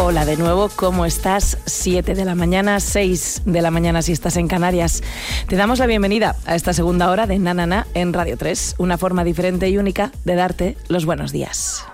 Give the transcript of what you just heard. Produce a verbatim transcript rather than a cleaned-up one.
Hola de nuevo, ¿cómo estás? siete de la mañana, seis de la mañana si estás en Canarias. Te damos la bienvenida a esta segunda hora de Na Na Na en Radio tres, una forma diferente y única de darte los buenos días.